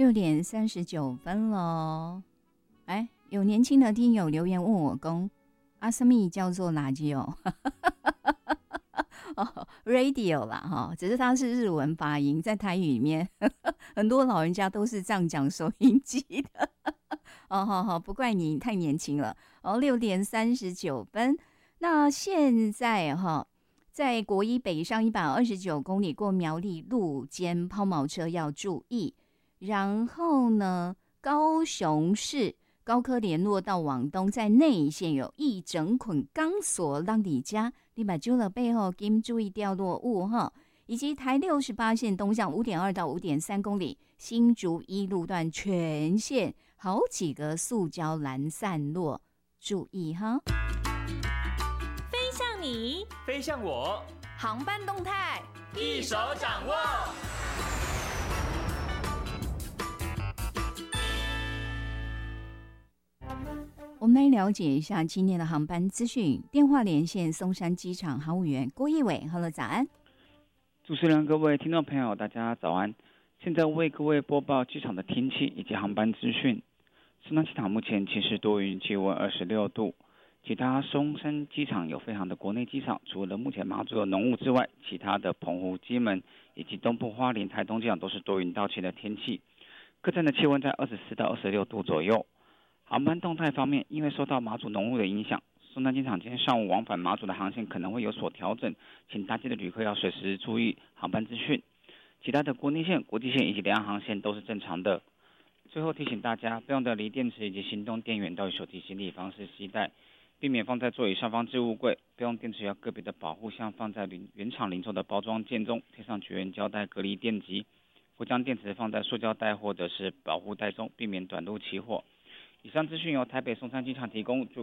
6:39咯。哎，有年轻的听友留言问我公什么叫做垃圾哦radio 啦哈，只是它是日文发音，在台语里面很多老人家都是这样讲收音机的好，不怪你太年轻了6:39。那现在在国一北上129公里过苗栗路肩抛锚车要注意。然后呢，高雄市高科联络到往东，在内线有一整捆钢索让你家，你把揪了背后请注意掉落物以及台68线东向5.2到5.3公里，新竹一路段全线好几个塑胶栏散落，注意哈。 飞向你， 飞向我， 航班动态一手掌握。 我们来了解一下今天的航班资讯。电话连线松山机场航务员郭义伟 ，Hello， 早安。 主持人、各位听众朋友，大家早安。现在为各位播报机场的天气以及航班资讯。松山机场目前其实多云，气温26度。其他松山机场有飞航的国内机场，除了目前马祖有浓雾之外，其他的澎湖、金门以及东部花莲、台东机场都是多云到晴的天气。各站的气温在24到26度左右。航班动态方面，因为受到马祖浓雾的影响，松山机场今天上午往返马祖的航线可能会有所调整，请搭机的旅客要随时注意航班资讯。其他的国内线、国际线以及两岸航线都是正常的。最后提醒大家，备用的锂电池以及行动电源都以手提行李方式携带，避免放在座椅上方置物柜。备用电池要个别的保护，像放在原厂零售的包装件中，贴上绝缘胶带隔离电极，或将电池放在塑胶袋或者是保护袋中，避免短路起火。以上资讯由台北松山机场提供。